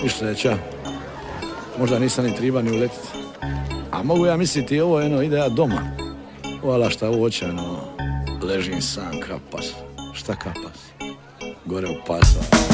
Ništa je ča. Možda nisam ni triba ni uletiti. A mogu ja misliti ovo ide ja doma. Vala šta ovo očajno ležim sam kapas. Šta kapas? Gore u pasa.